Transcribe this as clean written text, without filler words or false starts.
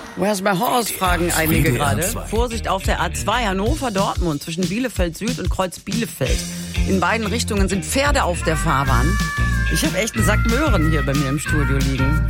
Where's my horse, fragen einige WDR gerade. 2. Vorsicht auf der A2 Hannover-Dortmund zwischen Bielefeld Süd und Kreuz Bielefeld. In beiden Richtungen sind Pferde auf der Fahrbahn. Ich habe echt einen Sack Möhren hier bei mir im Studio liegen.